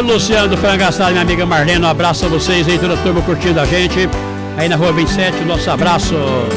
Luciano do Frango Assado, minha amiga Marlene, um abraço a vocês aí, toda a turma curtindo a gente. Aí na rua 27, nosso abraço.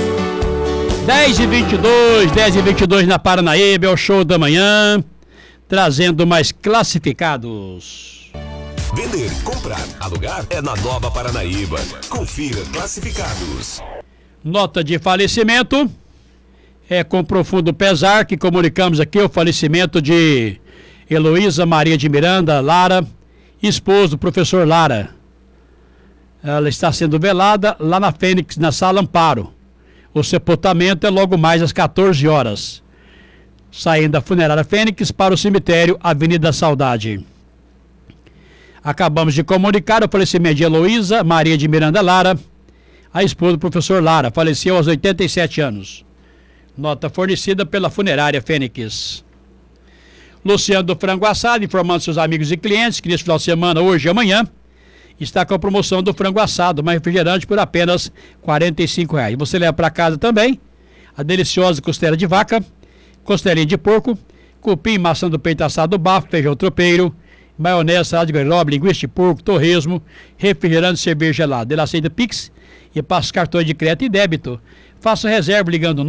10h22 na Paranaíba, é o show da manhã, trazendo mais classificados. Vender, comprar, alugar é na Nova Paranaíba. Confira classificados. Nota de falecimento. É com profundo pesar que comunicamos aqui o falecimento de Heloísa Maria de Miranda Lara, esposa do professor Lara. Ela está sendo velada lá na Fênix, na Sala Amparo. O sepultamento é logo mais às 14 horas. Saindo da funerária Fênix para o cemitério Avenida Saudade. Acabamos de comunicar o falecimento de Heloísa Maria de Miranda Lara, a esposa do professor Lara. Faleceu aos 87 anos. Nota fornecida pela funerária Fênix. Luciano do Frango Assado, informando seus amigos e clientes que nesse final de semana, hoje e amanhã, está com a promoção do frango assado, uma refrigerante por apenas R$ 45,00. Você leva para casa também a deliciosa costela de vaca, costelinha de porco, cupim, maçã do peito assado bafo, feijão tropeiro, maionese, salada de guaroba, linguiça de porco, torresmo, refrigerante, cerveja gelada. Ele aceita Pix e passa os cartões de crédito e débito. Faça reserva ligando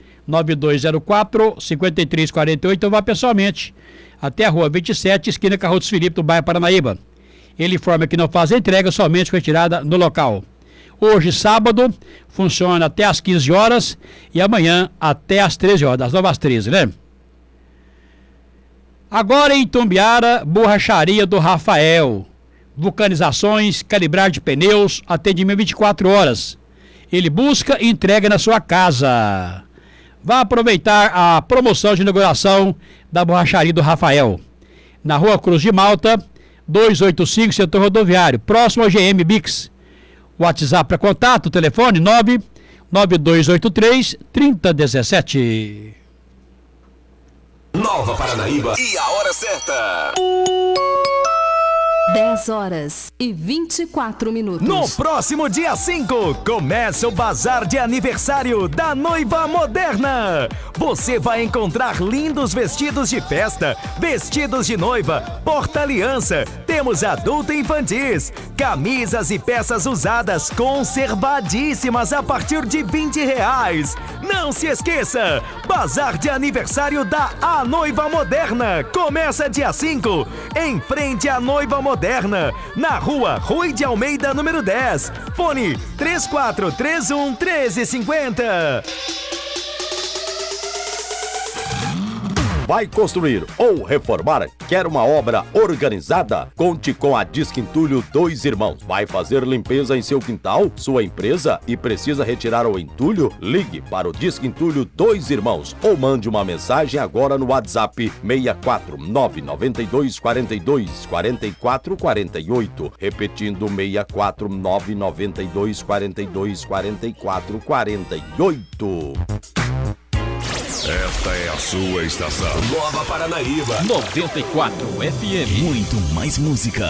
99204-5348 ou vá pessoalmente até a rua 27, esquina Carrotos Filipe, do bairro Paranaíba. Ele informa que não faz entrega, somente com retirada no local. Hoje, sábado, funciona até às 15 horas e amanhã até às 13 horas, das 9 às 13, né? Agora em Itumbiara, borracharia do Rafael. Vulcanizações, calibrar de pneus, atendimento 24 horas. Ele busca e entrega na sua casa. Vá aproveitar a promoção de inauguração da borracharia do Rafael. Na Rua Cruz de Malta, 285, setor rodoviário, próximo ao GM Bix. WhatsApp para contato, telefone 99283-3017. Nova Paranaíba e a hora certa. 10h24. No próximo dia 5, começa o Bazar de Aniversário da Noiva Moderna. Você vai encontrar lindos vestidos de festa, vestidos de noiva, porta-aliança, temos adulto e infantis, camisas e peças usadas conservadíssimas a partir de R$20. Não se esqueça, Bazar de Aniversário da A Noiva Moderna. Começa dia 5, em frente à Noiva Moderna, na Rua Rui de Almeida, número 10. Fone 3431-1350. Vai construir ou reformar? Quer uma obra organizada? Conte com a Disque Entulho Dois Irmãos. Vai fazer limpeza em seu quintal, sua empresa e precisa retirar o entulho? Ligue para o Disque Entulho Dois Irmãos ou mande uma mensagem agora no WhatsApp 64992424448. Repetindo 64992424448. Esta é a sua estação. Nova Paranaíba 94 FM. Muito mais música.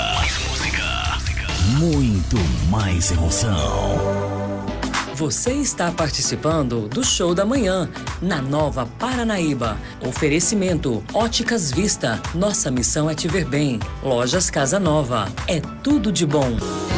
Muito mais emoção. Você está participando do Show da Manhã, na Nova Paranaíba. Oferecimento Óticas Vista. Nossa missão é te ver bem. Lojas Casa Nova. É tudo de bom.